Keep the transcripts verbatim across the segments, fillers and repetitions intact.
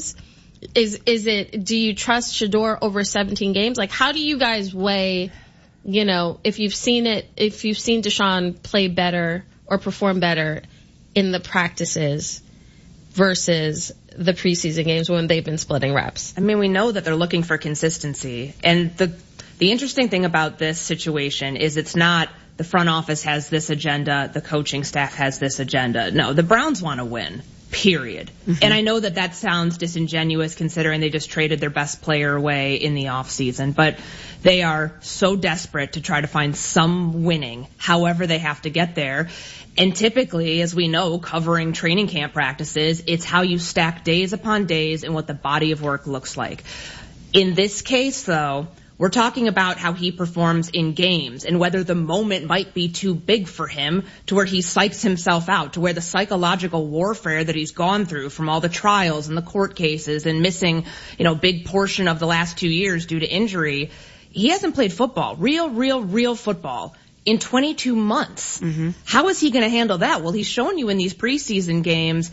games? Is is it, do you trust Shedeur over seventeen games? Like, how do you guys weigh, you know, if you've seen it, if you've seen Deshaun play better or perform better in the practices versus the preseason games when they've been splitting reps? I mean, we know that they're looking for consistency. And the the interesting thing about this situation is it's not the front office has this agenda, the coaching staff has this agenda. No, the Browns want to win. Period. Mm-hmm. And I know that that sounds disingenuous considering they just traded their best player away in the offseason, but they are so desperate to try to find some winning, however they have to get there. And typically, as we know, covering training camp practices, it's how you stack days upon days and what the body of work looks like. In this case, though, we're talking about how he performs in games and whether the moment might be too big for him to where he psychs himself out, to where the psychological warfare that he's gone through from all the trials and the court cases and missing, you know, big portion of the last two years due to injury. He hasn't played football, real, real, real football in twenty-two months. Mm-hmm. How is he going to handle that? Well, he's shown you in these preseason games.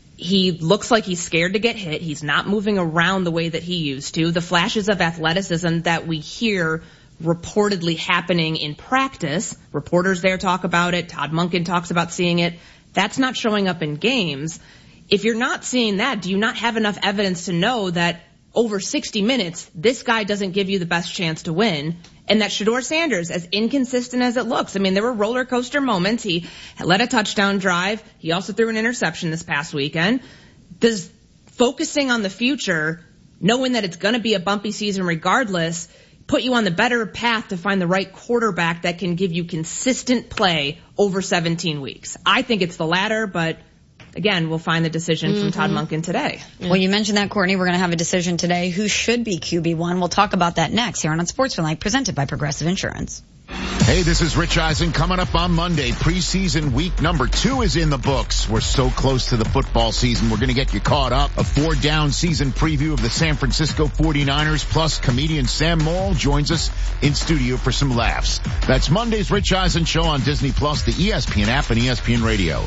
He looks like he's scared to get hit. He's not moving around the way that he used to. The flashes of athleticism that we hear reportedly happening in practice, reporters there talk about it, Todd Monken talks about seeing it, that's not showing up in games. If you're not seeing that, do you not have enough evidence to know that over sixty minutes, this guy doesn't give you the best chance to win? And that Shedeur Sanders, as inconsistent as it looks, I mean, there were roller coaster moments. He led a touchdown drive. He also threw an interception this past weekend. Does focusing on the future, knowing that it's going to be a bumpy season regardless, put you on the better path to find the right quarterback that can give you consistent play over seventeen weeks? I think it's the latter, but again, we'll find the decision mm-hmm. from Todd Monken today. Well, you mentioned that, Courtney. We're going to have a decision today. Who should be Q B one? We'll talk about that next here on Unsportsmanlike, presented by Progressive Insurance. Hey, this is Rich Eisen. Coming up on Monday, preseason week number two is in the books. We're so close to the football season. We're going to get you caught up. A four-down season preview of the San Francisco forty-niners, plus comedian Sam Morrill joins us in studio for some laughs. That's Monday's Rich Eisen Show on Disney Plus, the E S P N app, and E S P N Radio.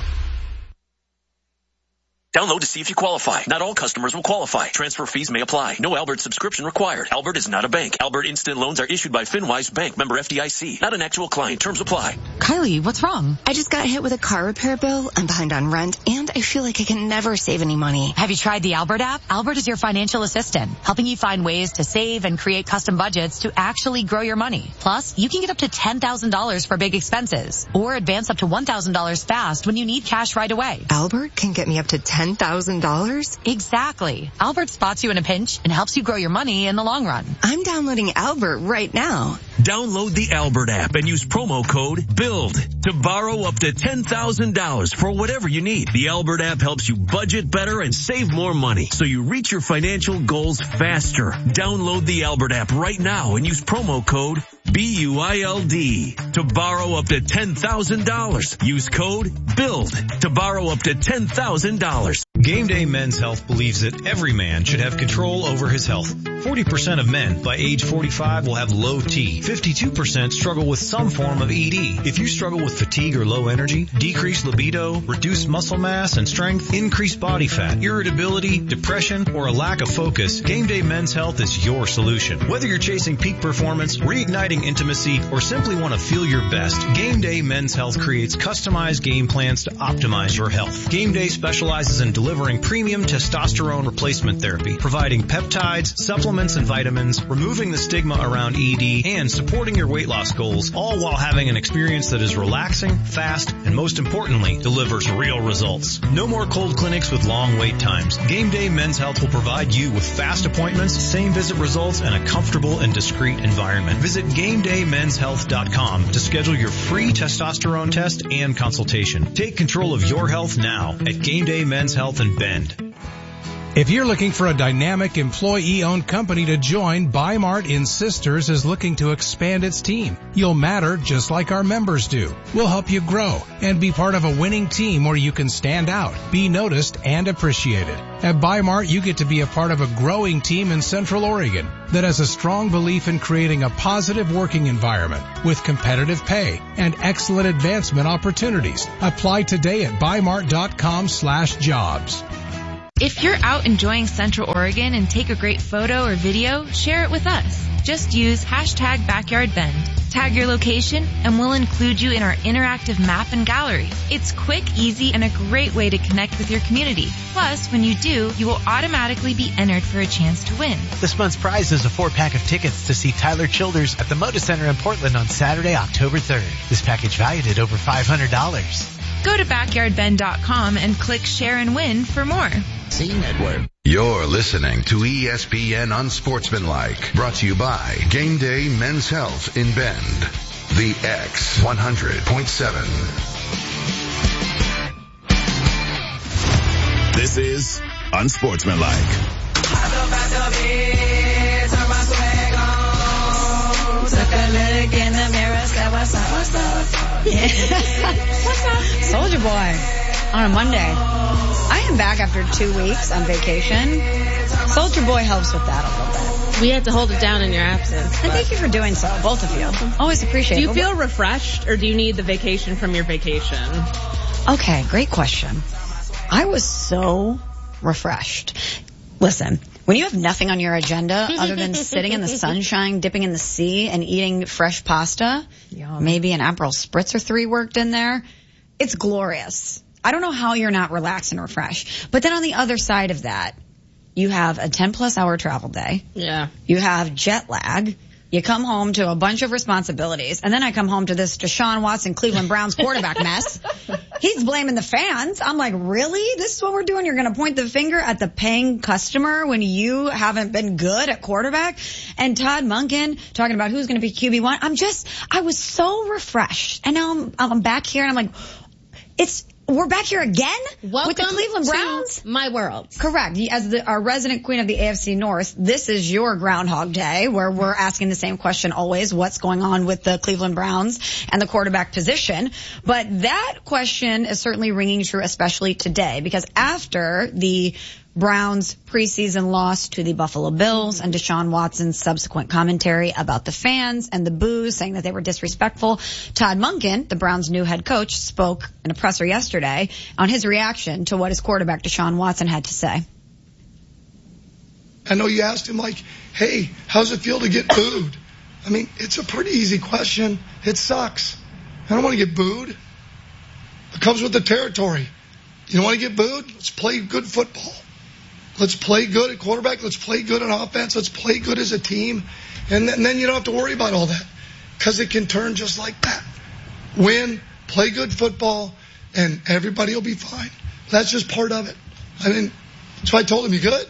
Download to see if you qualify. Not all customers will qualify. Transfer fees may apply. No Albert subscription required. Albert is not a bank. Albert Instant Loans are issued by FinWise Bank, member F D I C. Not an actual client. Terms apply. Kylie, what's wrong? I just got hit with a car repair bill. I'm behind on rent, and I feel like I can never save any money. Have you tried the Albert app? Albert is your financial assistant, helping you find ways to save and create custom budgets to actually grow your money. Plus, you can get up to ten thousand dollars for big expenses, or advance up to one thousand dollars fast when you need cash right away. Albert can get me up to ten thousand dollars? Exactly. Albert spots you in a pinch and helps you grow your money in the long run. I'm downloading Albert right now. Download the Albert app and use promo code BUILD to borrow up to ten thousand dollars for whatever you need. The Albert app helps you budget better and save more money, so you reach your financial goals faster. Download the Albert app right now and use promo code B U I L D to borrow up to ten thousand dollars. Use code BUILD to borrow up to ten thousand dollars. Game Day Men's Health believes that every man should have control over his health. forty percent of men by age forty-five will have low T. fifty-two percent struggle with some form of E D. If you struggle with fatigue or low energy, decreased libido, reduced muscle mass and strength, increased body fat, irritability, depression, or a lack of focus, Game Day Men's Health is your solution. Whether you're chasing peak performance, reigniting intimacy, or simply want to feel your best, Game Day Men's Health creates customized game plans to optimize your health. Game Day specializes in delivering premium testosterone replacement therapy, providing peptides, supplements, and vitamins, removing the stigma around E D, and supporting your weight loss goals, all while having an experience that is relaxing, fast, and most importantly, delivers real results. No more cold clinics with long wait times. Game Day Men's Health will provide you with fast appointments, same visit results, and a comfortable and discreet environment. Visit game day men's health dot com to schedule your free testosterone test and consultation. Take control of your health now at Game Day Men's Health in Bend. If you're looking for a dynamic employee-owned company to join, Bi-Mart in Sisters is looking to expand its team. You'll matter just like our members do. We'll help you grow and be part of a winning team where you can stand out, be noticed, and appreciated. At Bi-Mart, you get to be a part of a growing team in Central Oregon that has a strong belief in creating a positive working environment with competitive pay and excellent advancement opportunities. Apply today at bi mart dot com slash jobs. If you're out enjoying Central Oregon and take a great photo or video, share it with us. Just use hashtag BackyardBend. Tag your location and we'll include you in our interactive map and gallery. It's quick, easy, and a great way to connect with your community. Plus, when you do, you will automatically be entered for a chance to win. This month's prize is a four-pack of tickets to see Tyler Childers at the Moda Center in Portland on Saturday, October third. This package valued at over five hundred dollars. Go to backyard bend dot com and click Share and Win for more. C Network. You're listening to E S P N Unsportsmanlike, brought to you by Game Day Men's Health in Bend. The X one hundred point seven. This is Unsportsmanlike. Took a look in the mirror, said, what's up, what's up? Yeah. What's up? Soldier Boy on a Monday. I am back after two weeks on vacation. Soldier Boy helps with that a little bit. We had to hold it down in your absence. And thank you for doing so, both of you. Always appreciate it. Do you feel refreshed, or do you need the vacation from your vacation? Okay, great question. I was so refreshed. Listen, when you have nothing on your agenda other than sitting in the sunshine, dipping in the sea, and eating fresh pasta, Yum. maybe an Aperol Spritz or three worked in there, it's glorious. I don't know how you're not relaxed and refreshed. But then on the other side of that, you have a ten plus hour travel day. Yeah. You have jet lag. You come home to a bunch of responsibilities. And then I come home to this Deshaun Watson Cleveland Browns quarterback mess. He's blaming the fans. I'm like, really? This is what we're doing? You're going to point the finger at the paying customer when you haven't been good at quarterback? And Todd Monken talking about who's going to be Q B one. I'm just, I was so refreshed. And now I'm, I'm back here and I'm like, it's, we're back here again Welcome with the Cleveland Browns. To my world. Correct. As the, our resident queen of the A F C North, this is your Groundhog Day, where we're asking the same question always: what's going on with the Cleveland Browns and the quarterback position? But that question is certainly ringing true, especially today, because after the Browns preseason loss to the Buffalo Bills and Deshaun Watson's subsequent commentary about the fans and the boos, saying that they were disrespectful, Todd Monken, the Browns' new head coach, spoke in a presser yesterday on his reaction to what his quarterback Deshaun Watson had to say. I know you asked him, like, hey, how's it feel to get booed? I mean, it's a pretty easy question. It sucks. I don't want to get booed. It comes with the territory. You don't want to get booed? Let's play good football. Let's play good at quarterback. Let's play good on offense. Let's play good as a team. And, th- and then you don't have to worry about all that, because it can turn just like that. Win, play good football, and everybody will be fine. That's just part of it. I mean, so I told him, you good?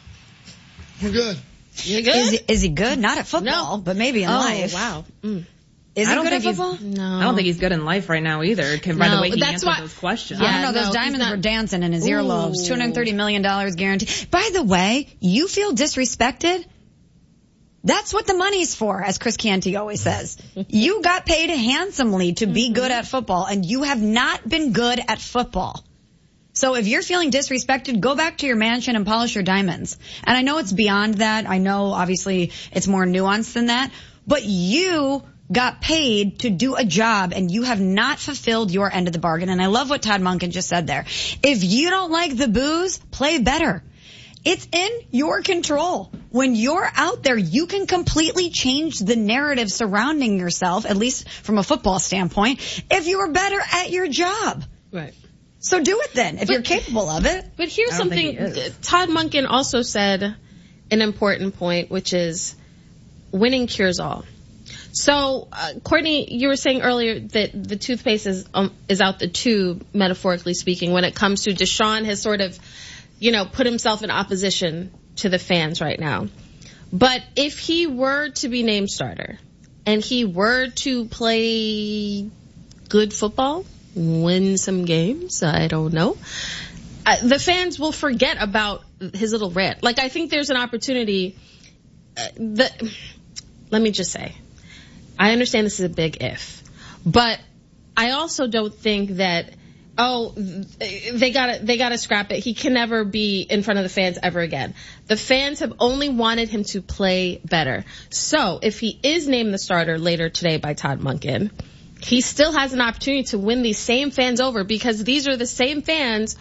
We're good. You good? Is he, is he good? Not at football, no. but maybe in oh, life. wow. Mm. Is I he don't good think at football? No. I don't think he's good in life right now either, by no, the way he that's answered why, those questions. Yeah, I don't know. no, Those diamonds not, were dancing in his ooh. earlobes. two hundred thirty million dollars guaranteed. By the way, you feel disrespected? That's what the money's for, as Chris Canty always says. You got paid handsomely to be good at football, and you have not been good at football. So if you're feeling disrespected, go back to your mansion and polish your diamonds. And I know it's beyond that. I know, obviously, it's more nuanced than that. But you got paid to do a job, and you have not fulfilled your end of the bargain. And I love what Todd Monken just said there. If you don't like the boos, play better. It's in your control. When you're out there, you can completely change the narrative surrounding yourself, at least from a football standpoint, if you are better at your job. Right. So do it then, if but, you're capable of it. But here's something Todd Monken also said, an important point, which is winning cures all. So, uh, Courtney, you were saying earlier that the toothpaste is um, is out the tube, metaphorically speaking, when it comes to Deshaun has sort of, you know, put himself in opposition to the fans right now. But if he were to be named starter and he were to play good football, win some games, I don't know, uh, the fans will forget about his little rant. Like, I think there's an opportunity. Uh, the, let me just say, I understand this is a big if, but I also don't think that, oh, they gotta, they gotta scrap it. He can never be in front of the fans ever again. The fans have only wanted him to play better. So if he is named the starter later today by Todd Monken, he still has an opportunity to win these same fans over, because these are the same fans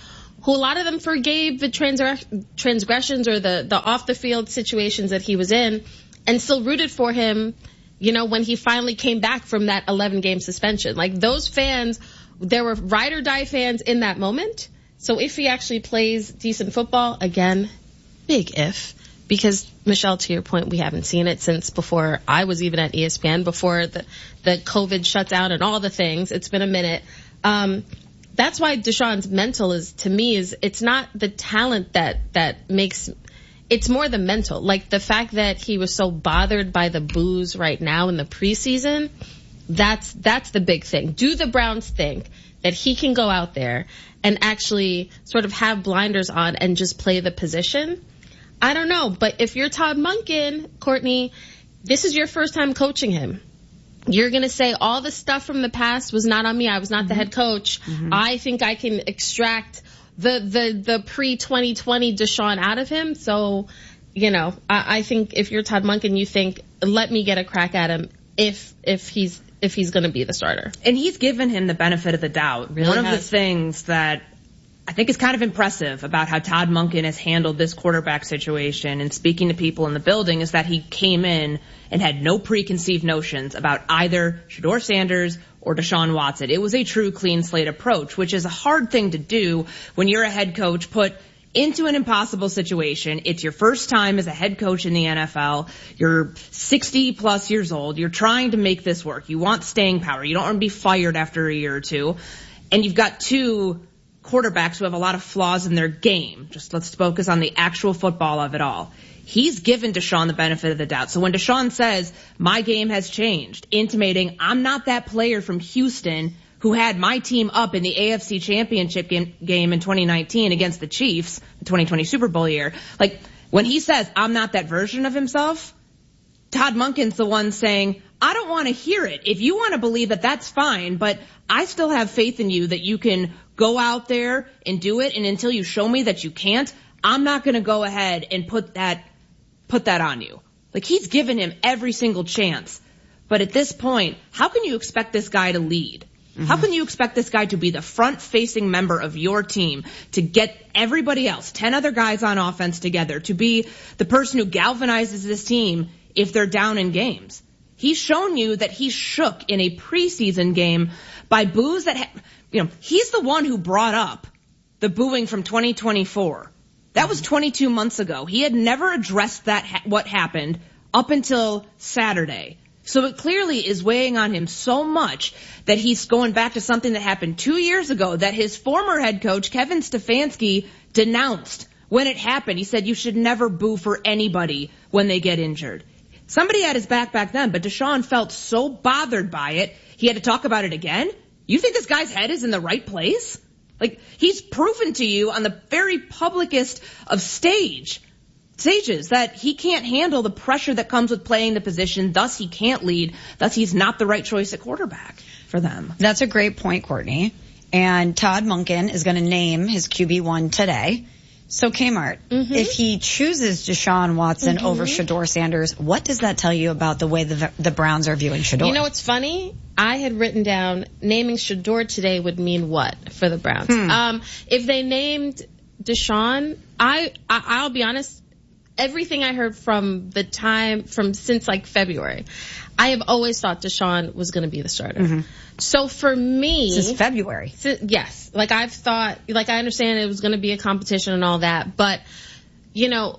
who a lot of them forgave the transgress- transgressions or the, the off the field situations that he was in and still rooted for him, you know, when he finally came back from that eleven game suspension. Like those fans, there were ride or die fans in that moment. So if he actually plays decent football, again, big if. Because, Michelle, to your point, we haven't seen it since before I was even at E S P N, before the, the COVID shutdown and all the things. It's been a minute. Um, that's why Deshaun's mental is, to me, is it's not the talent that, that makes, it's more the mental. Like the fact that he was so bothered by the boos right now in the preseason, that's, that's the big thing. Do the Browns think that he can go out there and actually sort of have blinders on and just play the position? I don't know, but if you're Todd Monken, Courtney, this is your first time coaching him. You're going to say all the stuff from the past was not on me. I was not mm-hmm. the head coach. Mm-hmm. I think I can extract the the the pre twenty twenty Deshaun out of him. So, you know, I, I think if you're Todd Monken, you think, let me get a crack at him if if he's if he's going to be the starter. And he's given him the benefit of the doubt. Really One of has. the things that I think is kind of impressive about how Todd Monken has handled this quarterback situation and speaking to people in the building is that he came in and had no preconceived notions about either Shedeur Sanders or Deshaun Watson. It was a true clean slate approach, which is a hard thing to do when you're a head coach put into an impossible situation. It's your first time as a head coach in the N F L. You're sixty plus years old. You're trying to make this work. You want staying power. You don't want to be fired after a year or two. And you've got two quarterbacks who have a lot of flaws in their game. Just let's focus on the actual football of it all. He's given Deshaun the benefit of the doubt. So when Deshaun says, my game has changed, intimating I'm not that player from Houston who had my team up in the A F C Championship game, game in twenty nineteen against the Chiefs, the twenty twenty Super Bowl year. Like, when he says, I'm not that version of himself, Todd Monken's the one saying, I don't want to hear it. If you want to believe that, that's fine, but I still have faith in you that you can go out there and do it, and until you show me that you can't, I'm not going to go ahead and put that put that on you. Like, he's given him every single chance. But at this point, how can you expect this guy to lead? Mm-hmm. How can you expect this guy to be the front-facing member of your team, to get everybody else, ten other guys on offense together, to be the person who galvanizes this team if they're down in games? He's shown you that he's shook in a preseason game by boos that, ha- you know, he's the one who brought up the booing from twenty twenty-four. That was twenty-two months ago. He had never addressed that, ha- what happened up until Saturday. So it clearly is weighing on him so much that he's going back to something that happened two years ago that his former head coach, Kevin Stefanski, denounced when it happened. He said you should never boo for anybody when they get injured. Somebody had his back back then, but Deshaun felt so bothered by it, he had to talk about it again? You think this guy's head is in the right place? Like, he's proven to you on the very publicest of stage stages that he can't handle the pressure that comes with playing the position, thus he can't lead, thus he's not the right choice at quarterback for them. That's a great point, Courtney. And Todd Monken is going to name his Q B one today. So, Kmart, mm-hmm. if he chooses Deshaun Watson mm-hmm. over Shedeur Sanders, what does that tell you about the way the, the Browns are viewing Shedeur? You know what's funny? I had written down naming Shedeur today would mean what for the Browns. Hmm. Um, if they named Deshaun, I, I I'll be honest, everything I heard from the time, from since like February, I have always thought Deshaun was going to be the starter. Mm-hmm. So for me, since February, since, yes, like I've thought, like I understand it was going to be a competition and all that, but you know,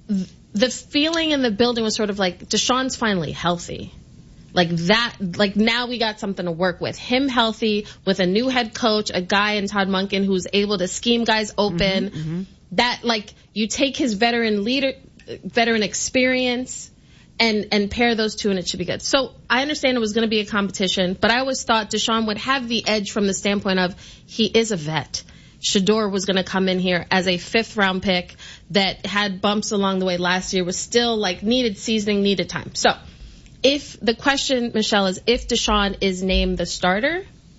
the feeling in the building was sort of like Deshaun's finally healthy. Like that, like now we got something to work with. Him healthy with a new head coach, a guy in Todd Monken who's able to scheme guys open. Mm-hmm, mm-hmm. That, like, you take his veteran leader, veteran experience and, and pair those two and it should be good. So I understand it was going to be a competition, but I always thought Deshaun would have the edge from the standpoint of he is a vet. Shedeur was going to come in here as a fifth round pick that had bumps along the way last year, was still like needed seasoning, needed time. So if the question, Michelle, is if Deshaun is named the starter,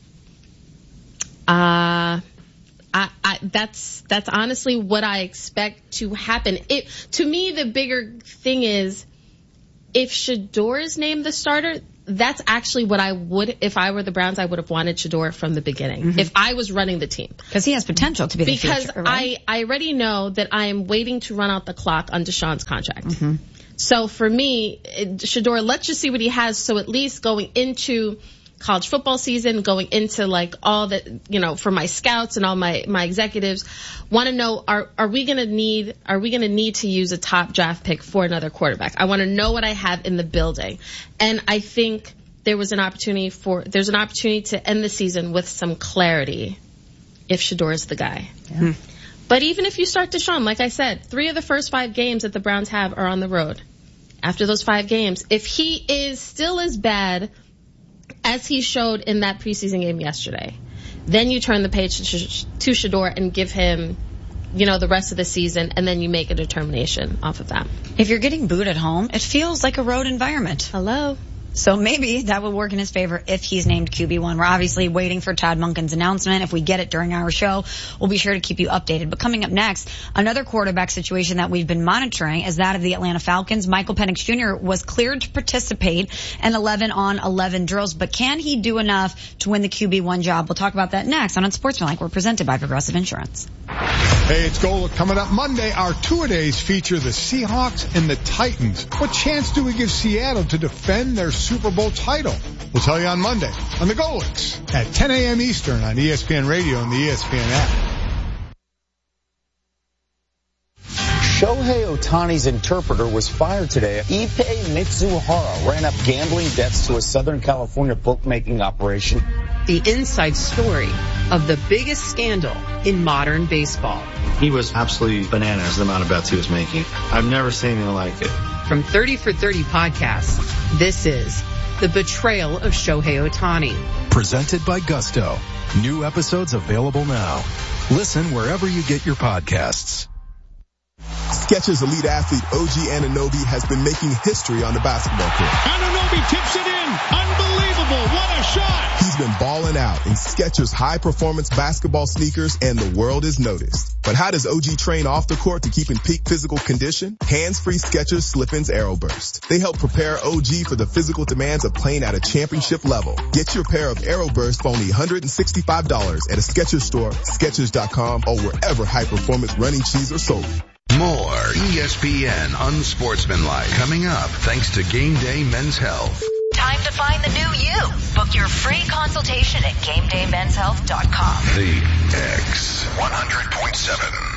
uh, I, I, that's, that's honestly what I expect to happen. It, to me, the bigger thing is if Shedeur is named the starter, that's actually what I would, if I were the Browns, I would have wanted Shedeur from the beginning. Mm-hmm. If I was running the team. Because he has potential to be the because future, right? I, I already know that I am waiting to run out the clock on Deshaun's contract. Mm-hmm. So for me, Shedeur, let's just see what he has. So at least going into college football season, going into like all that, you know, for my scouts and all my, my executives want to know, are, are we going to need, are we going to need to use a top draft pick for another quarterback? I want to know what I have in the building. And I think there was an opportunity for, there's an opportunity to end the season with some clarity if Shedeur is the guy. Yeah. But even if you start Deshaun, like I said, three of the first five games that the Browns have are on the road. After those five games, if he is still as bad as he showed in that preseason game yesterday, then you turn the page to, to Shedeur and give him, you know, the rest of the season, and then you make a determination off of that. If you're getting booed at home, it feels like a road environment. Hello. So maybe that will work in his favor if he's named Q B one. We're obviously waiting for Todd Monken's announcement. If we get it during our show, we'll be sure to keep you updated. But coming up next, another quarterback situation that we've been monitoring is that of the Atlanta Falcons. Michael Penix Junior was cleared to participate in eleven on eleven drills, but can he do enough to win the Q B one job? We'll talk about that next on Unsportsmanlike. We're presented by Progressive Insurance. Hey, it's Gola. Coming up Monday, our two-a-days feature the Seahawks and the Titans. What chance do we give Seattle to defend their Super Bowl title? We'll tell you on Monday on the Golics at ten a.m. Eastern on E S P N Radio and the E S P N app. Shohei Ohtani's interpreter was fired today. Ippei Mitsuhara ran up gambling debts to a Southern California bookmaking operation. The inside story of the biggest scandal in modern baseball. He was absolutely bananas the amount of bets he was making. I've never seen anything like it. From thirty for thirty podcasts, this is The Betrayal of Shohei Ohtani. Presented by Gusto. New episodes available now. Listen wherever you get your podcasts. Skechers elite athlete O G Anunoby has been making history on the basketball court. Anunoby tips it in. Unbelievable. What a shot. He's been balling out in Skechers high-performance basketball sneakers, and the world has noticed. But how does O G train off the court to keep in peak physical condition? Hands-free Skechers Slip-ins Aeroburst. They help prepare O G for the physical demands of playing at a championship level. Get your pair of Aeroburst for only one hundred sixty-five dollars at a Skechers store, Skechers dot com, or wherever high-performance running shoes are sold. More E S P N Unsportsmanlike coming up thanks to Game Day Men's Health. Time to find the new you. Book your free consultation at game day men's health dot com. The X one hundred point seven.